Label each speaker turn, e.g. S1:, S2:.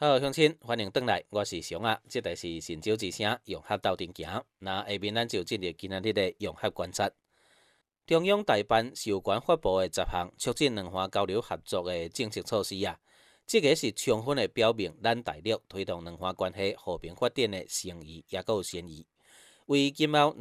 S1: 好，乡亲，欢迎登来，我是熊啊，这台是神州之声，用合斗阵行。那下面咱就进入今仔日的用合观察。中央台办是有关发布的10项促进两岸交流合作的政策措施啊。这个是充分的表明咱大陆推动两岸关系和平发展的诚意，也有善意。为今后